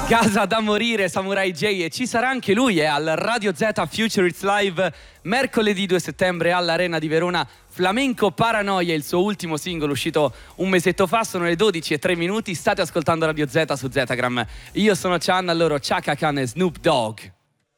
Casa da morire, Samurai J, e ci sarà anche lui, è al Radio Z Future It's Live mercoledì 2 settembre all'Arena di Verona. Flamenco Paranoia, il suo ultimo singolo uscito un mesetto fa. Sono le 12:03, state ascoltando Radio Z su Zetagram. Io sono Chan, loro Chaka Khan e Snoop Dogg.